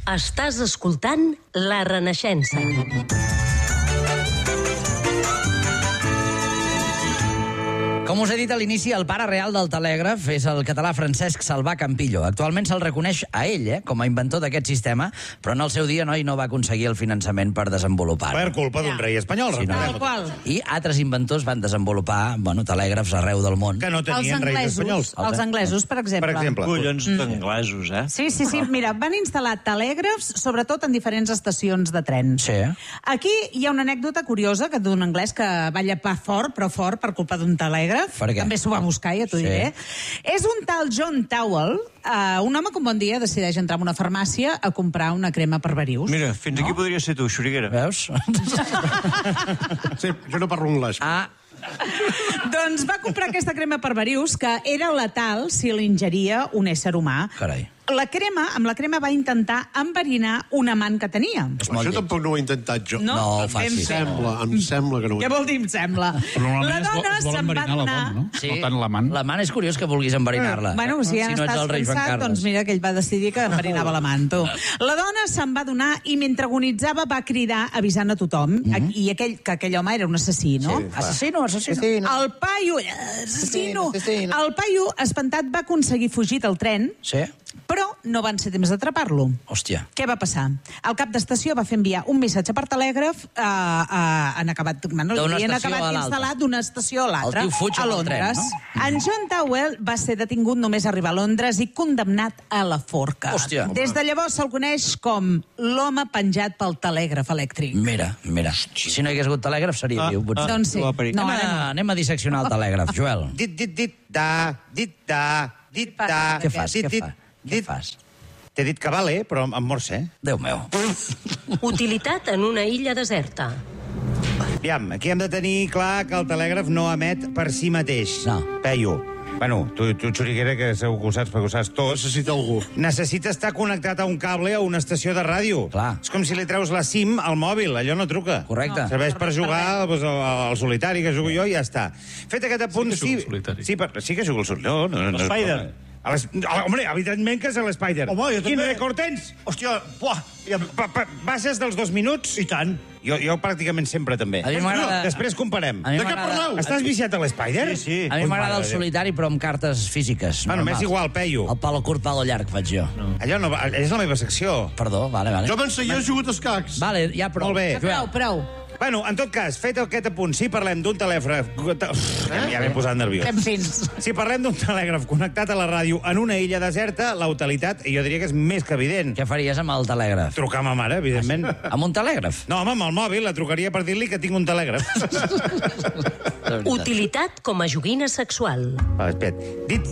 Estàs escoltant La Renaixença. Com us he dit a l'inici, el pare real del telègraf és el català Francesc Salvà Campillo. Actualment se'l reconeix a ell, com a inventor d'aquest sistema, però en el seu dia no va aconseguir el finançament per desenvolupar-ho. Per culpa d'un rei espanyol, recordem. I altres inventors van desenvolupar telègrafs arreu del món. Que no tenien reis espanyols. Els anglesos, per exemple. Collons d'anglesos, Sí, mira, van instal·lar telègrafs, sobretot en diferents estacions de tren. Sí. Aquí hi ha una anècdota curiosa d'un anglès que va llepar fort, però fort, per culpa d'un telègraf. També s'ho va buscar, ja t'ho diré. És un tal John Towell, un home que un bon dia decideix entrar en una farmàcia a comprar una crema per verius. Mira, fins aquí podria ser tu, Xuriguera. Veus? Sí, jo no parlo anglès. Doncs va comprar aquesta crema per verius, que era letal si l'ingeria un ésser humà. Carai. Amb la crema va intentar enverinar un amant que tenia. Això tampoc no ho he intentat jo. No, em sembla que no ho he Què vol dir em sembla? La dona se'n va donar... No tant l'amant. L'amant és curiós que vulguis enverinar-la. Bueno, si ja no ets el rei Joan Carles. doncs mira que ell va decidir que enverinava l'amant, tu. La dona se'n va donar i mentre agonitzava va cridar avisant a tothom, i que aquell home era un assassí, no? Assassino. El paio... Assassino. El paio, espantat, va aconseguir fugir del tren, però no van ser temps d'atrapar-lo. Hòstia. Què va passar? El cap d'estació va fer enviar un missatge per telègraf han acabat instal·lat d'una estació a l'altra, a Londres. En John Towell va ser detingut només a arribar a Londres i condemnat a la forca. Hòstia. Des de llavors se'l coneix com l'home penjat pel telègraf elèctric. Mira. Si no hi hagués hagut telègraf seria viu, potser. Doncs sí. Anem a disseccionar el telègraf, Joel. Què fas? T'he dit que vale, però amb morse. Déu meu. Utilitat en una illa deserta. Aviam, aquí hem de tenir clar que el telègraf no emet per si mateix. No. Peyu. Bueno, tu Xuriguera, que segur que ho saps, perquè ho saps tot. Necessita algú. Necessita estar connectat a un cable a una estació de ràdio. Clar. És com si li treus la SIM al mòbil, allò no truca. Correcte. Serveix per jugar al solitari, que jugo jo, i ja està. Fet aquest apunt... Sí que jugo al solitari. Sí que jugo al solitari. No. Spider. Home, evidentment que és l'Spider. Home, jo també. Quin rècord tens? Hòstia, buah. Bases dels 2 minuts? I tant. Jo pràcticament sempre, també. A mi m'agrada... Després comparem. De què parleu? Estàs viciat a l'Spider? Sí. A mi m'agrada el solitari, però amb cartes físiques. Bueno, m'és igual, Peyu. El palo curt, palo llarg, faig jo. Allò no, és la meva secció. Perdó, vale. Jo m'ensenyar he jugat escacs. Vale, ja prou. Molt bé. Prou. Bueno, en tot cas, fet aquest apunt, si parlem d'un telègraf... Ja m'he posat nerviós. Fem fins. Si parlem d'un telègraf connectat a la ràdio en una illa deserta, la utilitat, jo diria que és més que evident. Què faries amb el telègraf? Trucar a ma mare, evidentment. Amb un telègraf? No, home, amb el mòbil, la trucaria per dir-li que tinc un telègraf. Utilitat com a joguina sexual. Espera. Dit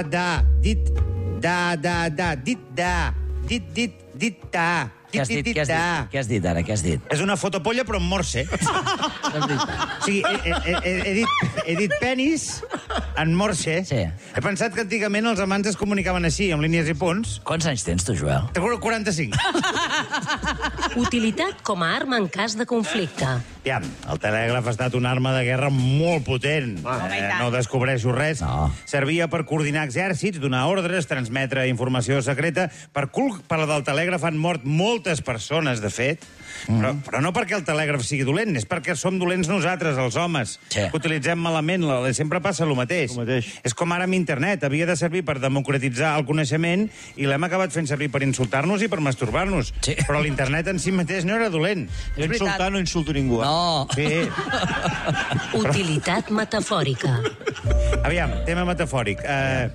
da. Què has dit ara? Què has dit? És una fotopolla, però en morse. O sigui, he dit penis en morse. Sí. He pensat que antigament els amants es comunicaven així, amb línies i punts. Quants anys tens, tu, Joel? T'acordo 45. Utilitat com a arma en cas de conflicte. Aviam, el telègraf ha estat una arma de guerra molt potent. No descobreixo res. No. Servia per coordinar exèrcits, donar ordres, transmetre informació secreta. Per culpa del telègraf han mort moltes persones, de fet. Però no perquè el telègraf sigui dolent, és perquè som dolents nosaltres, els homes. Sí. Que utilitzem malament, sempre passa el mateix. És com ara amb internet, havia de servir per democratitzar el coneixement i l'hem acabat fent servir per insultar-nos i per masturbar-nos. Sí. Però l'internet en si mateix no era dolent. Jo insultar no insulto ningú. No. Sí. Utilitat metafòrica. Aviam, tema metafòric.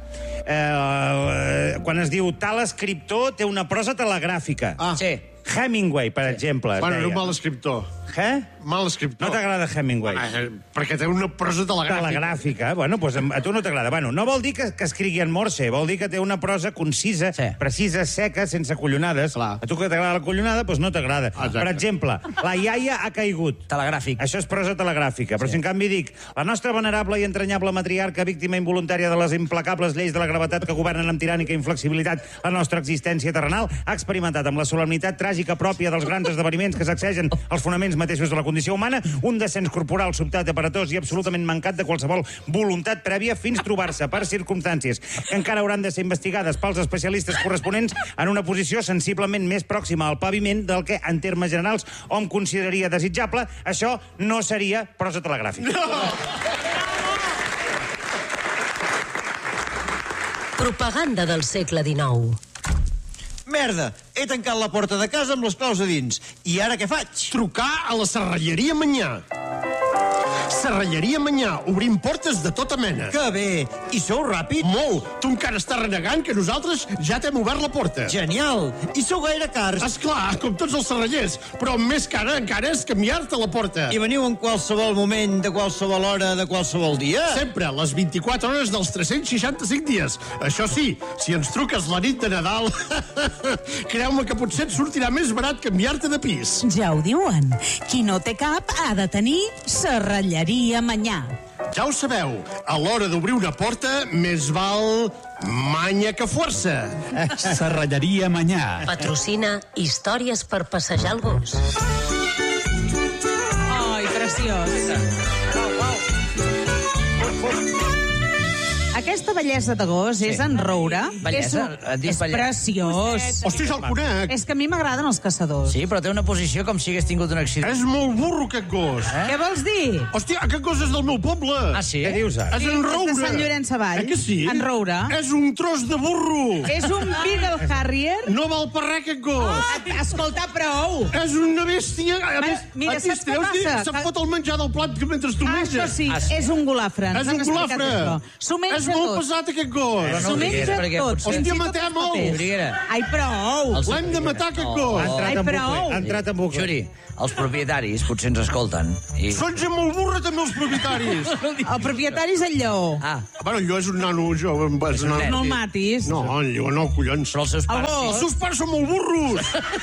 Quan es diu tal escriptor té una prosa telegràfica. Sí. Hemingway, per exemple. Bueno, era un mal escriptor. Què? Mal escriptor. No t'agrada Hemingway? Perquè té una prosa telegràfica. Telegràfica. Bueno, doncs a tu no t'agrada. Bueno, no vol dir que escrigui en morse, vol dir que té una prosa concisa, precisa, seca, sense collonades. Clar. A tu que t'agrada la collonada, doncs no t'agrada. Per exemple, la iaia ha caigut. Telegràfic. Això és prosa telegràfica. Però si en canvi dic la nostra venerable i entranyable matriarca, víctima involuntària de les implacables lleis de la gravetat que governen amb tirànica inflexibilitat la nostra existència terrenal, ha experimentat amb la solemnitat tràgica pròpia dels grans esdeveniments que sacsegen els fonaments mateixos de la condició humana, un descens corporal sobtat, aparatós i absolutament mancat de qualsevol voluntat prèvia fins trobar-se per circumstàncies que encara hauran de ser investigades pels especialistes corresponents en una posició sensiblement més pròxima al paviment del que, en termes generals, hom consideraria desitjable. Això no seria prosa telegràfica. Propaganda del segle XIX. Merda, he tancat la porta de casa amb les claus a dins. I ara què faig? Trucar a la Serralleria Manyà. Serralleria Manyà, obrim portes de tota mena. Que bé! I sou ràpid? Molt! Tu encara estàs renegant que nosaltres ja t'hem obert la porta. Genial! I sou gaire cars? Esclar, com tots els serrallers, però més cara encara és canviar-te la porta. I veniu en qualsevol moment, de qualsevol hora, de qualsevol dia? Sempre, les 24 hores dels 365 dies. Això sí, si ens truques la nit de Nadal, creu-me que potser et sortirà més barat canviar-te de pis. Ja ho diuen. Qui no té cap ha de tenir Serralleria Manyà. Ja ho sabeu, a l'hora d'obrir una porta més val manya que força. Serralleria Manyà. Patrocina Històries per passejar el gos. Ai, preciós. Aquesta bellesa de gos és en Roure. Bellesa? És preciós. Hosti, ja el conec. És que a mi m'agraden els caçadors. Sí, però té una posició com si hagués tingut un accident. És molt burro, aquest gos. Què vols dir? Hòstia, aquest gos és del meu poble. Ah, sí? Què dius, ara? És en És de Roure. Sant Llorenç Savall. Eh que sí? En Roure. És un tros de burro. És un Beagle Harrier. No val per res, aquest gos. Escolta, prou. És una bèstia. A més, mira, saps què passa? Se'n fot el menjar del plat mentre tu menges. Això sí, és un golafre. És un golafre. S'ho menja És molt tot. pesat, aquest gos. S'ho menja perquè tot. potser- Hòstia, Fins i tot matem els molt. papers. Xuriguera. Ai, prou. L'hem de matar, aquest gos. Ha Ai, entrat en prou. bucle. Ha entrat en bucle. Xuri, els propietaris potser ens escolten. I... Són gent molt burra, també, els propietaris. El propietari és el lleó. Ah, Bueno, allò és un nano jove. És un nen. nano. No el matis. No, el lleó no, collons. però els seus El pares... Els gos. seus pares són molt burros.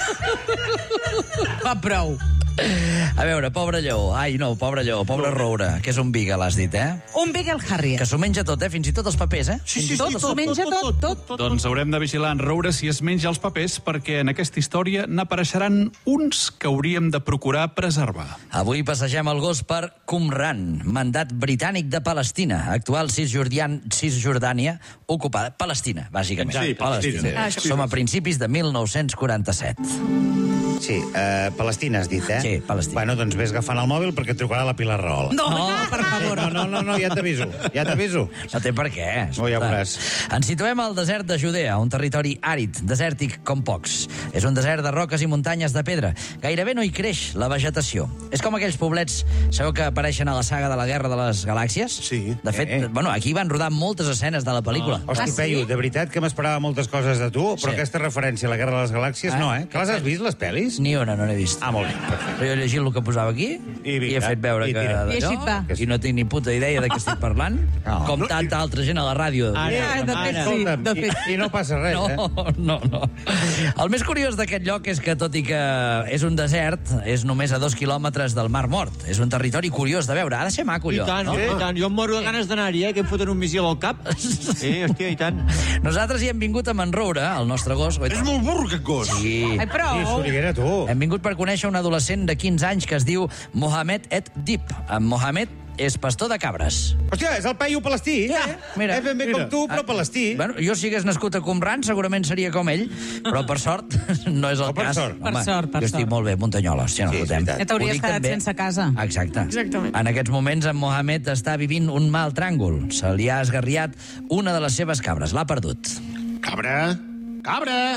Va, prou. A veure, pobre lleó. Ai, no, pobre lleó, pobre Roure, que és un Beagle, has dit, eh? Un Beagle Harrier. Que s'ho menja tot, fins i tot els papers, eh? Sí, Tot, s'ho menja tot. Doncs haurem de vigilar en Roure si es menja els papers, perquè en aquesta història n'apareixeran uns que hauríem de procurar preservar. Avui passegem el gos per Qumran, mandat britànic de Palestina, actual Cisjordània ocupada. Palestina, bàsicament. Sí, Palestina. Som a principis de 1947. Sí, Palestina has dit, eh? Sí, Palestina. Bueno, doncs vés agafant el mòbil perquè et trucarà la Pilar Rahola. No, per favor. No, ja t'aviso. No té per què. Oh, ja ho veuràs. Ens situem al desert de Judea, un territori àrid, desèrtic com pocs. És un desert de roques i muntanyes de pedra. Gairebé no hi creix la vegetació. És com aquells poblets, sabeu que apareixen a la saga de la Guerra de les Galàxies? Sí. De fet, bueno, aquí van rodar moltes escenes de la pel·lícula. Hosti, sí? Peyu, de veritat que m'esperava moltes coses de tu, però Sí. aquesta referència a la Guerra de les Galàxies no, eh? Que les has vist, les pel·lis? Ni una no n'he vist. Ah, molt bé, perfecte. Però jo he llegit el que posava aquí I vinga, he fet veure i que tira. I així et va. i no tinc ni puta idea de què estic parlant, No. com tanta altra gent a la ràdio. De fet, sí. Escolta'm, De fet. i no passa res, eh? No. El més curiós d'aquest lloc és que, tot i que és un desert, és només a 2 quilòmetres del Mar Mort. És un territori curiós de veure. Ha de ser maco, I allò. tant, no? i tant. Jo em moro de ganes d'anar-hi, que em foten un missil al cap. Sí, hòstia, i tant. Nosaltres hi hem vingut amb en Roure, el nostre gos. És molt burro, aquest gos. Sí. Ai, prou. Sí, Xuriguera, tu. Hem vingut per conèixer un adolescent de 15 anys que es diu Mohamed Et Dib. En Mohamed és pastor de cabres. Hòstia, és el Peyu palestí. Mira. És ben bé com tu, però palestí. Bueno, jo si hagués nascut a Qumran segurament seria com ell, però per sort no és el per cas. sort. Per sort. Jo estic molt bé, Muntanyoles, si no Sí, és fotem. veritat. Ja t'hauries Ho dic quedat també. sense casa. Exacte. Exactament. En aquests moments en Mohamed està vivint un mal tràngol. Se li ha esgarriat una de les seves cabres. L'ha perdut. Cabra! Cabra!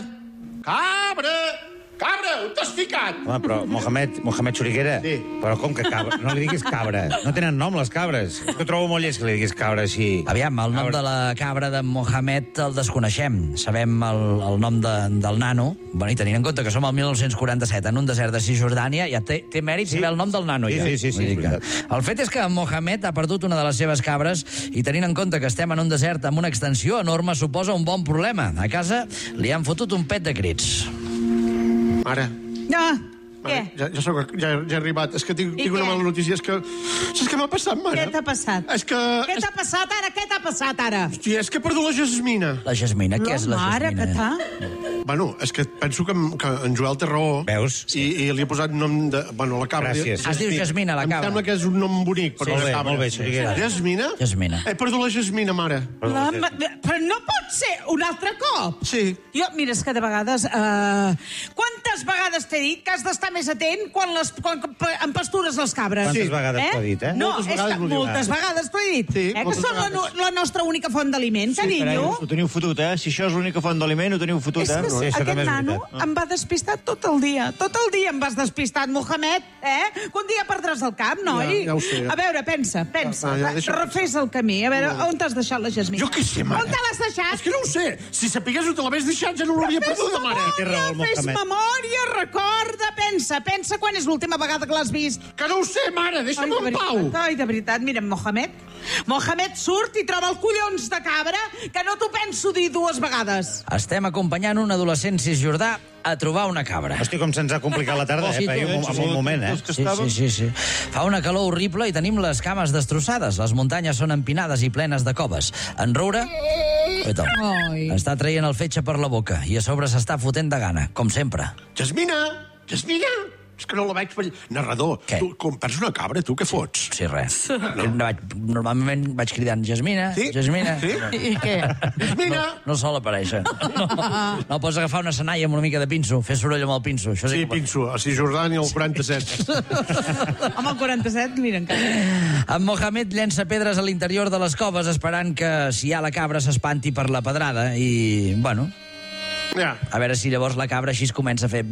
On t'has ficat? Home, però Mohamed Xuriguera, Sí. però com que cabra? No li diguis cabra. No tenen nom, les cabres. Que trobo molt llest que li diguis cabra així. Aviam, el nom de la cabra de Mohamed el desconeixem. Sabem el nom del nano. Bueno, i tenint en compte que som al 1947 en un desert de Cisjordània, ja té mèrit saber el nom del nano. Sí, ja. sí, Vull dir és que... veritat. El fet és que Mohamed ha perdut una de les seves cabres i tenint en compte que estem en un desert amb una extensió enorme suposa un bon problema. A casa li han fotut un pet de crits. Mare, Ah, què? ja he arribat. És que tinc I una què? mala notícia. És que... Saps què m'ha passat, mare? Què t'ha passat? És que... Què t'ha passat ara? Què t'ha passat ara? Hòstia, és que he perdut la Jasmina. La Jasmina, què és la mare, Jasmina? que t'ha... Bueno, és que penso que en Joel té raó. Veus? I li he posat nom de... Bueno, la cabra... Gràcies. Es diu Jasmina, la cabra. Em sembla que és un nom bonic. Sí, molt bé, Xuriguera. Jasmina? Jasmina. He perdut la Jasmina, mare. Però no pot ser un altre cop. Sí. Jo, mira, és que de vegades... Quantes vegades t'he dit que has d'estar més atent quan em pastures les cabres? Quantes vegades t'ho he dit, No, moltes vegades t'ho he dit. Sí, que són la nostra única font d'aliment, carinyo. Ho teniu fotut, eh? Si això és l'única font d'aliment, ho teniu fotut, És eh? que aquest nano em va despistar tot el dia. Tot el dia em vas despistar, Mohamed, eh? Que un dia perdràs el cap, noi? Ja ho sé. A veure, pensa. Refés el camí. A veure, on t'has deixat la Jasmina? Jo què sé, mare. On te l'has deixat? És que no ho sé. Si sapigués on te l'hagués deixat, ja no l'hauria perduda, mare. Fes memòria, recorda, pensa quan és l'última vegada que l'has vist. Que no ho sé, mare, deixa'm en pau. Ai, de veritat, mira, Mohamed surt i troba el collons de cabra que no t'ho penso dir 2 vegades. Estem acompanyant un adolescent cisjordà a trobar una cabra. Hosti, com se'ns ha complicat la tarda, en un moment, eh? Sí. Fa una calor horrible i tenim les cames destrossades. Les muntanyes són empinades i plenes de coves. En Roure està traient el fetge per la boca i a sobre s'està fotent de gana, com sempre. Jasmina! És que no la veig... Narrador, Què? tu, quan perds una cabra, tu què fots? Sí, res. Normalment vaig cridant Jasmina, Sí? Jasmina. Sí? I què? Jasmina! No sol aparèixer. No pots agafar una senaia amb una mica de pinso, fer soroll amb el pinso. Això Sí, pinso, a Cisjordània al 47. Home, el 47, mira, encara. En Mohamed llença pedres a l'interior de les coves esperant que, si hi ha la cabra, s'espanti per la pedrada i, bueno... Ja. A veure si llavors la cabra així es comença a fer...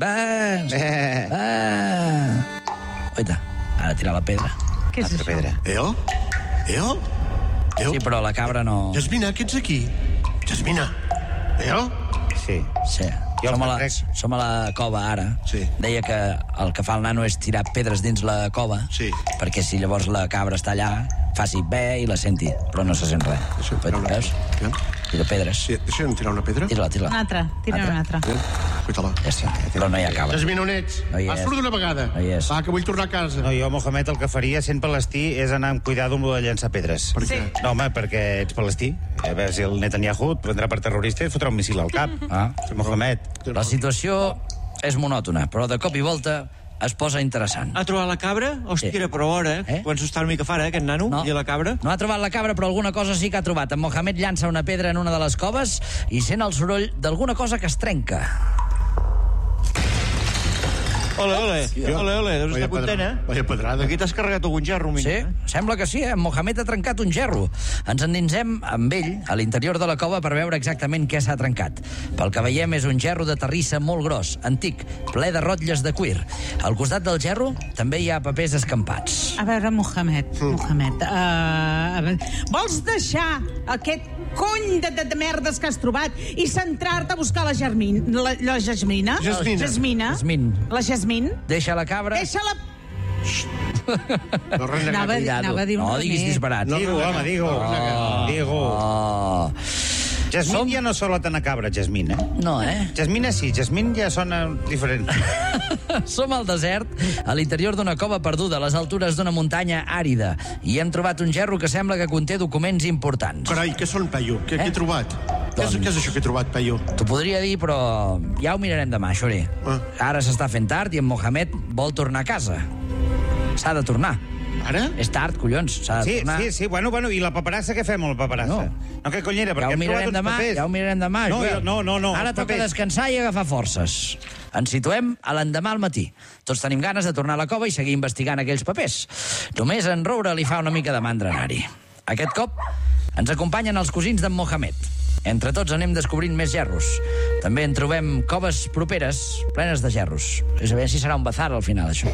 Oita, ara tirar la pedra. Què és això? Pedra. Eo? Sí, però la cabra no... Jasmina, què ets aquí? Jasmina. Sí. Sí. Jo Som a la cova, ara. Sí. Deia que el que fa el nano és tirar pedres dins la cova, Sí. perquè si llavors la cabra està allà, faci bé i la senti, però no se sent res. Veus? Tira pedres. Sí, deixa'm tirar una pedra. Tira-la. Una altra, tira una altra. Cuita-la. Ja està, però no hi ha cabra. Jasmina, on ets? No hi és. Surt d'una vegada. No hi és. Va, que vull tornar a casa. No, jo, Mohamed, el que faria, sent palestí, és anar amb cuidado amb lo de llançar pedres. Per què? No, home, perquè ets palestí. A veure si el Netanyahu et prendrà per terrorista i et fotrà un missil al cap. Mohamed. La situació és monòtona, però de cop i volta es posa interessant. Ha trobat la cabra? Hòstia, Sí. era prou hora, eh? Quan s'ho està una mica fara, aquest nano, i la cabra. No ha trobat la cabra, però alguna cosa sí que ha trobat. En Mohamed llança una pedra en una de les coves i sent el soroll d'alguna cosa que es trenca. Ole, deus estar content, eh? Vaya pedrada. Aquí t'has carregat algun gerro, Sí, mica. sembla que sí, En Mohamed ha trencat un gerro. Ens endinsem amb ell a l'interior de la cova per veure exactament què s'ha trencat. Pel que veiem és un gerro de terrissa molt gros, antic, ple de rotlles de cuir. Al costat del gerro també hi ha papers escampats. A veure, Mohamed, vols deixar aquest cony de merdes que has trobat i centrar-te a buscar la Jasmina? La Jasmine? Deixa la cabra... Deixa-la... No renegar. Anava a dir un No diguis rené. disbarat. Digo, home, digo. Oh. Jasmine ja no sona tan a cabra, Jasmine, eh? No, Jasmine sí, Jasmine ja sona diferent. Som al desert, a l'interior d'una cova perduda, a les altures d'una muntanya àrida, i hem trobat un gerro que sembla que conté documents importants. Carai, què són, Peyu? Què he trobat? Què és això que he trobat, Peyu? T'ho podria dir, però ja ho mirarem demà, Xuri. Ara s'està fent tard i en Mohamed vol tornar a casa. S'ha de tornar. Ara? És tard, collons, s'ha de tornar. Sí, bueno, i la paperassa, què fem amb la paperassa? No, què cony era? Ja ho mirarem demà, Joel. No. Ara toca descansar i agafar forces. Ens situem a l'endemà al matí. Tots tenim ganes de tornar a la cova i seguir investigant aquells papers. Només en Roure li fa una mica de mandra anar-hi. Aquest cop ens acompanyen els cosins d'en Mohamed. Entre tots anem descobrint més gerros. També en trobem coves properes plenes de gerros. És a veure si serà un bazar al final, això.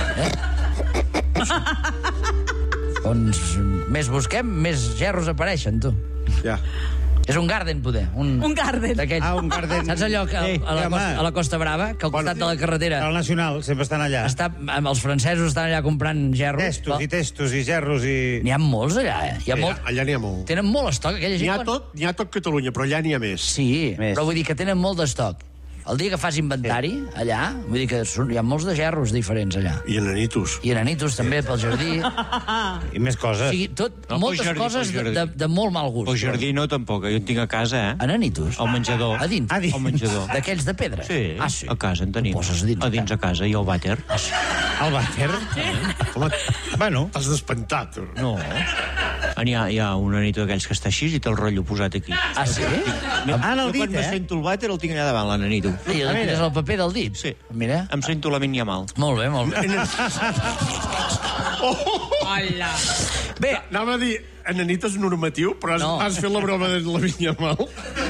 Doncs més busquem, més gerros apareixen, tu. Ja. És un garden, poder. Un garden. Un garden. Saps allò que a la Costa Brava, que al costat de la carretera... El Nacional, sempre estan allà. Els francesos estan allà comprant gerros. Testos i gerros i... N'hi ha molts allà, Allà n'hi ha molt. Tenen molt estoc, aquella gent. N'hi ha tot Catalunya, però allà n'hi ha més. Sí, però vull dir que tenen molt d'estoc. El dia que fas inventari, allà, vull dir que hi ha molts de gerros diferents allà. I enanitos. I enanitos també pel jardí. I més coses. O sigui, moltes coses de molt mal gust. Pel jardí no, tampoc. Jo en tinc a casa, Enanitos? Al menjador. A dins? Al menjador. D'aquells de pedra? Sí, sí. a casa en tenim. Poses a dins? A dins a casa, i al vàter. El vàter? Home, bueno. t'has despentat. No. Hi ha un anito d'aquells que està així i té el rotllo posat aquí. Ah, sí? En el dit, Quan me sento el vàter el tinc allà davant, l'ananito. I és el paper del dit? Sí. Mira. Em sento la minya mal. Molt bé, molt bé. Hola. Bé, Anava a dir enanitos normatiu, però has fet la broma de la vinya mal.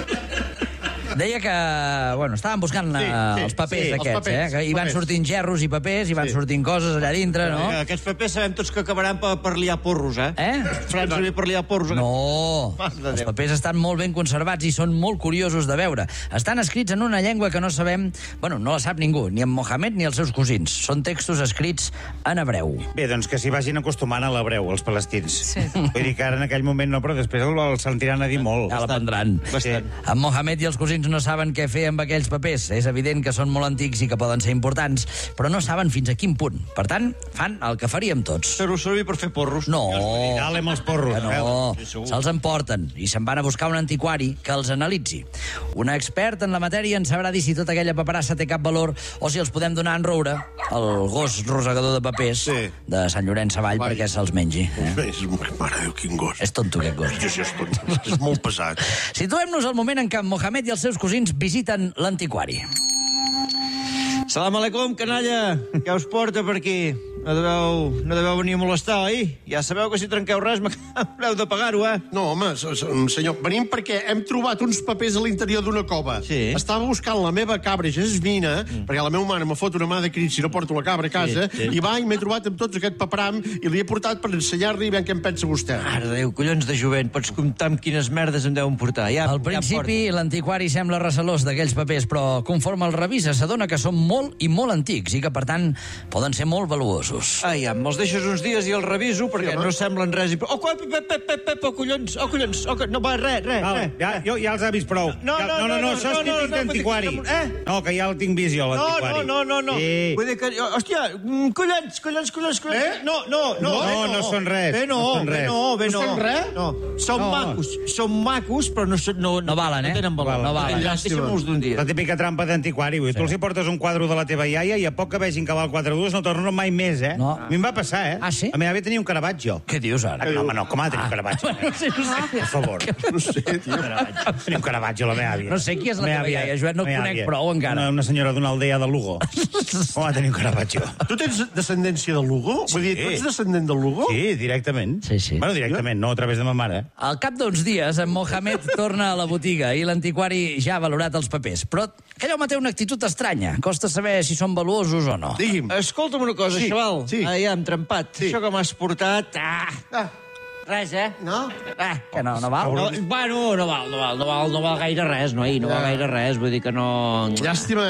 deia que, bueno, estàvem buscant els papers aquests, que hi van sortint gerros i papers, i van sortint coses allà dintre, no? Aquests papers sabem tots que acabaran per liar porros, Faran servir per liar porros. No, els papers estan molt ben conservats i són molt curiosos de veure. Estan escrits en una llengua que no sabem, bueno, no la sap ningú, ni en Mohamed ni els seus cosins. Són textos escrits en hebreu. Bé, doncs que s'hi vagin acostumant a l'hebreu, els palestins. Sí. Vull dir que ara en aquell moment no, però després el sentiran a dir molt. Ja l'aprendran. En Mohamed i els cosins no saben què fer amb aquells papers. És evident que són molt antics i que poden ser importants, però no saben fins a quin punt. Per tant, fan el que faríem tots. Fer-ho servir per fer porros. No. Dale amb els porros. No, se'ls emporten i se'n van a buscar un antiquari que els analitzi. Un expert en la matèria en sabrà dir si tota aquella paperassa té cap valor o si els podem donar en Roure, el gos rosegador de papers de Sant Llorenç Savall, perquè se'ls mengi. Mare Déu, quin gos. És tonto, aquest gos. Sí, és tonto. És molt pesat. Situem-nos al moment en què en Mohamed i els seus cosins visiten l'antiquari. Salam aleikum, canalla. Què us porta per aquí? No deveu venir a molestar, oi? Ja sabeu que si trenqueu res m'haureu de pagar-ho, No, home, senyor, venim perquè hem trobat uns papers a l'interior d'una cova. Sí. Estava buscant la meva cabra Jasmina, perquè la meva mare me fot una mà de crit si no porto la cabra a casa, i va i m'he trobat amb tots aquest paperam i li he portat per ensenyar-li ben què em pensa vostè. Mare de Déu, collons de jovent, pots comptar amb quines merdes em deuen portar. Al principi, l'antiquari sembla recelós d'aquells papers, però conforme el revisa s'adona que són molt i molt antics i que, per tant, poden ser molt valuosos. Ai, me'ls deixes uns dies i els reviso perquè no semblen res. Oh, collons, no va, res. Ja els ha vist prou. No, això és típic d'antiquari. No, que ja el tinc vist jo, l'antiquari. No. Vull dir que, hòstia, collons. No són res. No són res? No. Són macos, però no valen, no tenen valor. No valen. Deixa'm-los d'un dia. La típica trampa d'antiquari. Tu els hi portes un quadre de la teva iaia i a poc que vegin que val 4 duros no tornen mai més, No. A mi em va passar, Ah, sí? A mi havia tenir un Caravaggio. Què dius ara? No, home, no, com ha de tenir un Caravaggio? No sé. Per favor. No sé, tio. Tenia un Caravaggio, la meva àvia. No sé qui és la teva iaia, Joan, no conec prou encara. Una senyora d'una aldea de Lugo. Com va tenir un Caravaggio? Tu tens descendència de Lugo? Vull dir, tu ets descendent de Lugo? Sí, directament. Sí. Bueno, directament, no a través de ma mare. Al cap d'uns dies, en Mohamed torna a la botiga i l'antiquari ja ha valorat els papers. Però aquell home té una actitud estranya. Costa saber si són valuosos o no. Digui'm. Escolta'm una cosa, xaval. Sí. Ja hem trempat. Això que m'has portat... Res, No? Que no val? Bueno, no val gaire res, no val gaire res, vull dir que no... Llàstima,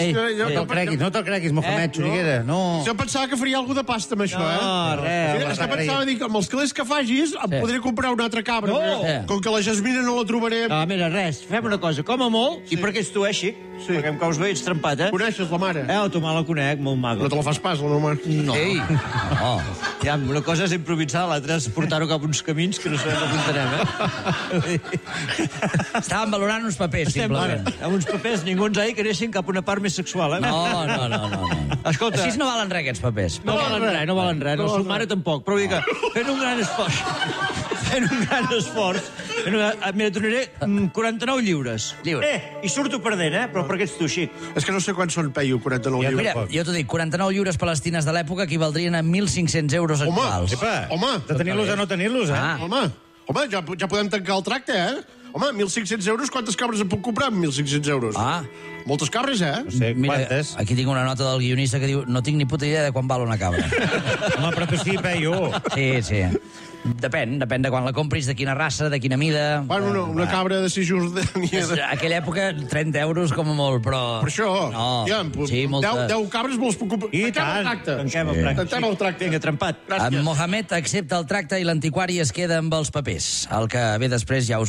No te'l creguis, Mohamed, xuriguera. No. Jo pensava que faria alguna de pasta amb això, res. És que pensava dir que amb els calés que facis em podré comprar una altra cabra. Com que la Jasmina no la trobaré... Mira, res, fem una cosa, com a molt, i perquè ets tu, xic? Perquè em caus bé, ets trempat, Coneixes la mare? Tu me la conec, molt maco. No te la fas pas, la meva mare? No. Ei! Ja, una cosa és improvisar, l'altra és portar-ho cap uns camins que no sabem on apuntarem, Estàvem valorant uns papers, simplement. Amb uns papers, ningú ens ha dit que anessin cap a una part més sexual, No. Escolta... Així no valen res, aquests papers. No valen res. No, sa mare tampoc. Però vull dir que fent un gran esforç... Mira, donaré 49 lliures. I surto perdent, però perquè ets tu, xic. És que no sé quan són, Peyu, 49 lliures. Mira, jo t'ho dic, 49 lliures palestines de l'època equivaldrien a 1.500 euros actuals. Home, de tenir-los a no tenir-los, Home, ja podem tancar el tracte, Home, 1.500 euros, quantes cabres em puc comprar amb 1.500 euros? Moltes cabres, No sé, quantes? Aquí tinc una nota del guionista que diu no tinc ni puta idea de quan val una cabra. Home, però tu sí, Peyu. Sí. Depèn de quan la compris, de quina raça, de quina mida... Bueno, una cabra de Cisjordània... A aquella època, 30 euros com a molt, però... Per això, ja, sí, 10 cabres me les puc comprar. I tant. Tanquem el tracte. Vinga, trempat. En Mohamed accepta el tracte i l'antiquari es queda amb els papers. El que ve després ja us ho podeu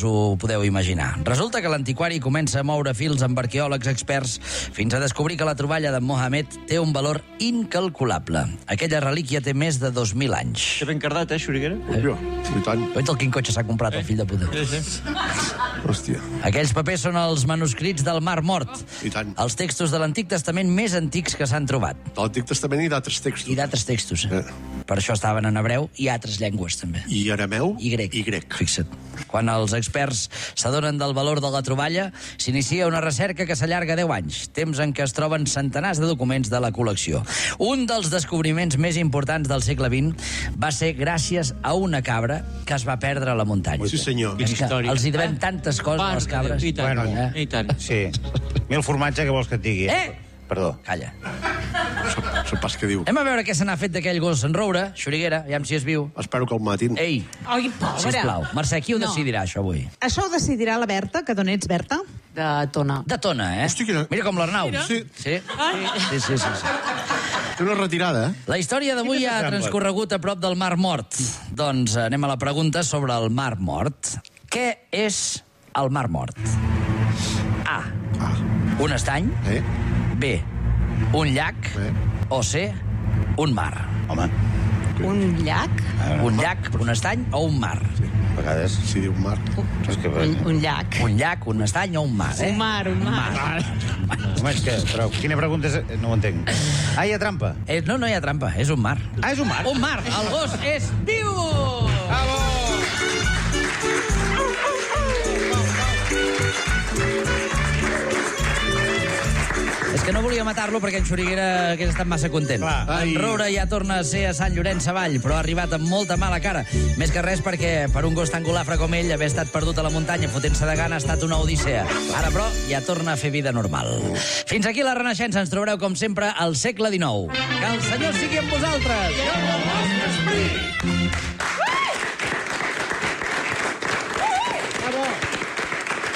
podeu imaginar. Resulta que l'antiquari comença a moure fils amb arqueòlegs experts fins a descobrir que la troballa de Mohamed té un valor incalculable. Aquella relíquia té més de 2.000 anys. Té ben cardat, Xuriguera? I tant. Veig quin cotxe s'ha comprat el fill de puta. Hòstia. Aquells papers són els manuscrits del Mar Mort. I tant. Els textos de l'Antic Testament més antics que s'han trobat. De l'Antic Testament i d'altres textos. I d'altres textos. Per això estaven en hebreu i altres llengües, també. I arameu I grec. I grec. Fixa't. Quan els experts s'adonen del valor de la troballa, s'inicia una recerca que s'allarga 10 anys, temps en què es troben centenars de documents de la col·lecció. Un dels descobriments més importants del segle XX va ser gràcies a una cabra que es va perdre a la muntanya. Sí, senyor. És que els hi devem tantes coses a les cabres. I tant, Bueno, i tant. Sí. Mil formatge, que vols que et digui? Perdó. Calla. Això pas que diu. Anem a veure què se n'ha fet d'aquell gos en roure. Xuriguera, aviam si es viu. Espero que el matin. Ei, Ai, pobra. sisplau. Mercè, qui ho No. decidirà, això, avui? Això ho decidirà la Berta, que d'on ets, Berta? De Tona. De Tona, eh? Hosti, quina- Mira com l'Arnau. Sí. Sí? Sí. Té una retirada, eh? La història d'avui Quina ha s'assembla? transcorregut a prop del Mar Mort. Doncs anem a la pregunta sobre el Mar Mort. Què és el Mar Mort? A. Un estany. B. Un llac. O C. Un mar. Home, Un llac? Un llac, un estany o un mar? a vegades... Si diu mar. És que... Un llac. Un llac, un estany o un mar, eh? Un mar. Home, és que... Però quina pregunta és... No ho entenc. Ah, hi ha trampa. No hi ha trampa, és un mar. Ah, és un mar. Un mar. El gos és viu! Bravo! És que no volia matar-lo perquè en Xuriguera hagués estat massa content. Clar. En Roure ja torna a ser a Sant Llorenç Savall, però ha arribat amb molta mala cara. Més que res perquè per un gos tan golafre com ell, haver estat perdut a la muntanya fotent-se de gana ha estat una odissea. Ara, però, ja torna a fer vida normal. Fins aquí la Renaixença. Ens trobareu, com sempre, al segle XIX. Que el Senyor sigui amb vosaltres! I amb el vostre esperit!